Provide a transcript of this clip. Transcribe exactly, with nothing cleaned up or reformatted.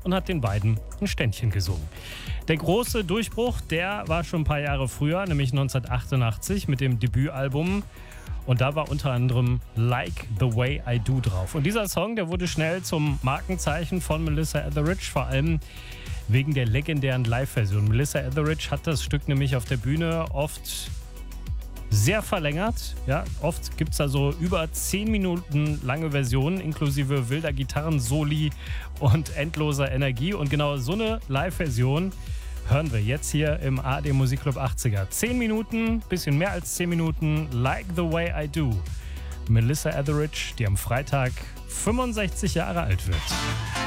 und hat den beiden ein Ständchen gesungen. Der große Durchbruch, der war schon ein paar Jahre früher, nämlich neunzehnhundertachtundachtzig mit dem Debütalbum. Und da war unter anderem Like the Way I Do drauf. Und dieser Song, der wurde schnell zum Markenzeichen von Melissa Etheridge, vor allem wegen der legendären Live-Version. Melissa Etheridge hat das Stück nämlich auf der Bühne oft sehr verlängert. Ja, oft gibt es da so über zehn Minuten lange Versionen, inklusive wilder Gitarrensoli und endloser Energie. Und genau so eine Live-Version hören wir jetzt hier im A R D Musikclub achtziger. zehn Minuten, bisschen mehr als zehn Minuten, Like the Way I Do. Melissa Etheridge, die am Freitag fünfundsechzig Jahre alt wird.